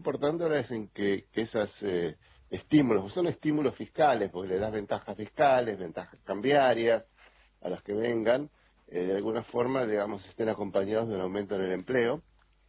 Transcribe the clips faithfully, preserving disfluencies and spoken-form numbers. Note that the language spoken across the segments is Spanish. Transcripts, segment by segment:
importante ahora es en que, que esos eh, estímulos, son estímulos fiscales, porque le das ventajas fiscales, ventajas cambiarias a los que vengan, eh, de alguna forma, digamos, estén acompañados de un aumento en el empleo,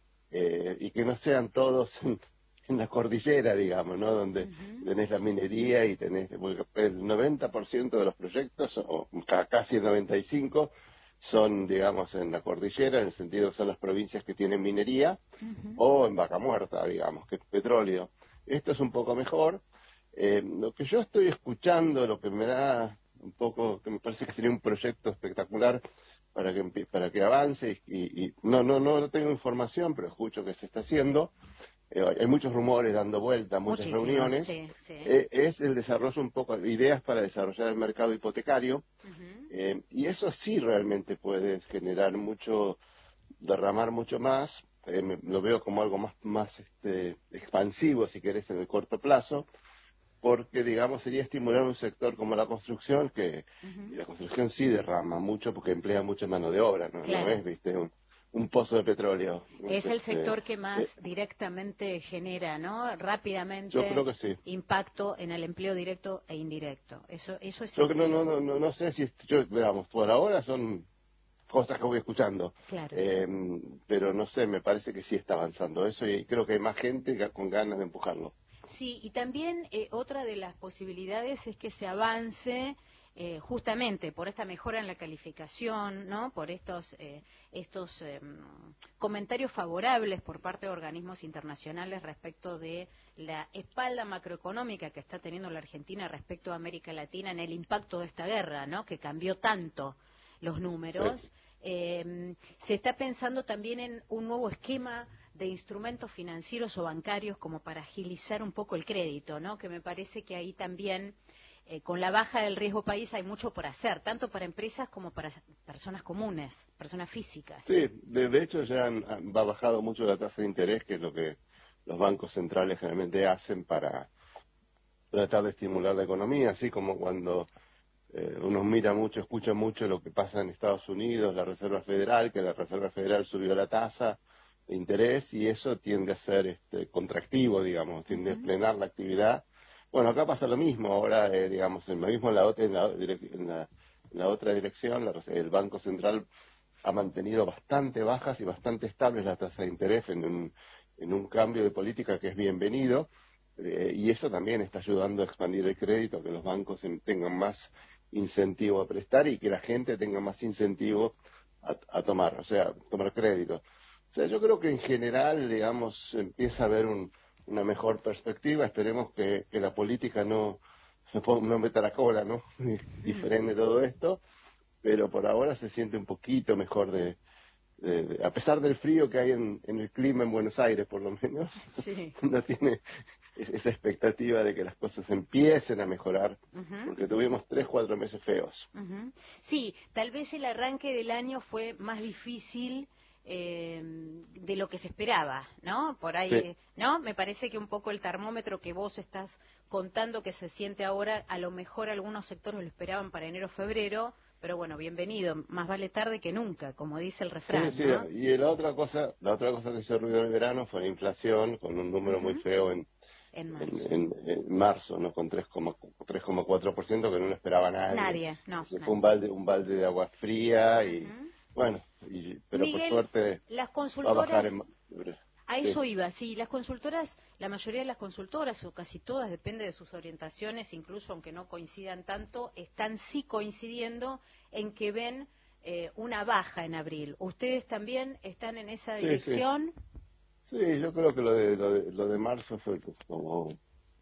eh, y que no sean todos en, en la cordillera, digamos, ¿no? Donde Uh-huh. tenés la minería y tenés, porque el noventa por ciento de los proyectos, o casi el noventa y cinco por ciento, son, digamos, en la cordillera, en el sentido que son las provincias que tienen minería, Uh-huh. o en Vaca Muerta, digamos, que es petróleo. Esto es un poco mejor. Eh, lo que yo estoy escuchando, lo que me da un poco, que me parece que sería un proyecto espectacular para que empie- para que avance, y, y no, no, no no tengo información, pero escucho que se está haciendo. Eh, hay muchos rumores dando vuelta, muchas Muchísimos, reuniones. sí, sí. Eh, es el desarrollo un poco, ideas para desarrollar el mercado hipotecario, Uh-huh. eh, y eso sí realmente puede generar mucho, derramar mucho más. Eh, me- lo veo como algo más, más este, expansivo, si querés, en el corto plazo, porque, digamos, sería estimular un sector como la construcción, que y Uh-huh. la construcción sí derrama mucho porque emplea mucha mano de obra, ¿no? ¿No Claro. es, viste, un, un pozo de petróleo? Es, Es el este, sector que eh, más directamente genera, ¿no? yo Rápidamente creo que sí. impacto en el empleo directo e indirecto. Eso, eso es Yo que no, así. no, no, no, no sé si, est- yo, digamos, por ahora son cosas que voy escuchando, Claro. eh, pero no sé, me parece que sí está avanzando eso, y creo que hay más gente ga- con ganas de empujarlo. Sí, y también eh, otra de las posibilidades es que se avance eh, justamente por esta mejora en la calificación, ¿no? Por estos eh, estos eh, comentarios favorables por parte de organismos internacionales respecto de la espalda macroeconómica que está teniendo la Argentina respecto a América Latina en el impacto de esta guerra, ¿no? Que cambió tanto los Sí. números. Eh, se está pensando también en un nuevo esquema de instrumentos financieros o bancarios como para agilizar un poco el crédito, ¿no? Que me parece que ahí también, eh, con la baja del riesgo país, hay mucho por hacer, tanto para empresas como para personas comunes, personas físicas. Sí, de, de hecho ya han, han- va bajado mucho la tasa de interés, que es lo que los bancos centrales generalmente hacen para tratar de estimular la economía, así como cuando eh, uno mira mucho, escucha mucho lo que pasa en Estados Unidos, la Reserva Federal, que la Reserva Federal subió la tasa de interés, y eso tiende a ser este, contractivo, digamos, tiende a Uh-huh. frenar la actividad. Bueno, acá pasa lo mismo, ahora, eh, digamos, en lo mismo en la otra, en la, direc- en la- en la otra dirección, la Res- el Banco Central ha mantenido bastante bajas y bastante estables las tasas de interés en un, en un cambio de política que es bienvenido, eh, y eso también está ayudando a expandir el crédito, a que los bancos em- tengan más incentivo a prestar y que la gente tenga más incentivo a, a tomar, o sea, tomar crédito. O sea, yo creo que en general, digamos, empieza a haber un, una mejor perspectiva. Esperemos que, que la política no, se ponga- no meta la cola, ¿no? Y, y frene todo esto, pero por ahora se siente un poquito mejor de, de- de- a pesar del frío que hay en, en el clima en Buenos Aires, por lo menos, Sí. no tiene es- esa expectativa de que las cosas empiecen a mejorar, Uh-huh. porque tuvimos tres, cuatro meses feos. Uh-huh. Sí, tal vez el arranque del año fue más difícil eh, de lo que se esperaba, ¿no? Por ahí, Sí, eh, ¿no? Me parece que un poco el termómetro que vos estás contando que se siente ahora, a lo mejor algunos sectores lo esperaban para enero, febrero, pero bueno, bienvenido, más vale tarde que nunca, como dice el sí, refrán, sí. ¿no? Y la otra cosa, la otra cosa que hizo ruido en el verano fue la inflación, con un número muy Uh-huh. feo en, En en, marzo. en- en marzo, ¿no? Con tres coma cuatro por ciento, que no lo esperaba nadie. Nadie, no, Eso fue nadie. un balde, un balde de agua fría, y Uh-huh. bueno, y, pero por Miguel, suerte las va a bajar consultoras. en... A Sí. eso iba, sí, las consultoras, la mayoría de las consultoras, o casi todas, depende de sus orientaciones, incluso aunque no coincidan tanto, están sí coincidiendo en que ven eh, una baja en abril. ¿Ustedes también están en esa Sí, sí. dirección? Sí, yo creo que lo de, lo de, lo de marzo fue como,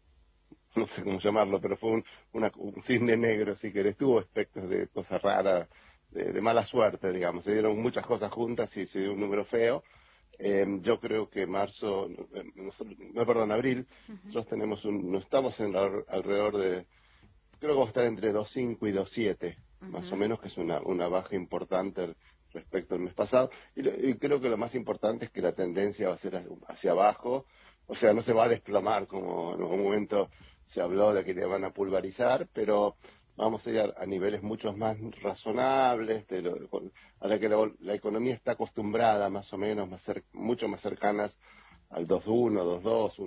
no sé cómo llamarlo, pero fue un, una- un cisne negro, si querés. Tuvo aspectos de cosas raras, de, de mala suerte, digamos. Se dieron muchas cosas juntas y se dio un número feo. Eh, yo creo que marzo, eh, nosotros- no, perdón, abril, Ujú, nosotros tenemos un, no estamos en la- alrededor de, creo que vamos a estar entre dos coma cinco y dos coma siete, más o ujú. menos, que es una, una baja importante respecto al mes pasado. Y, lo- y creo que lo más importante es que la tendencia va a ser hacia hacia abajo, o sea, no se va a desplomar como en algún momento se habló de que le van a pulverizar, pero vamos a ir a, a niveles mucho más razonables, de lo- a la que la, la economía está acostumbrada, más o menos, más cer- mucho más cercanas al dos coma uno, dos coma dos,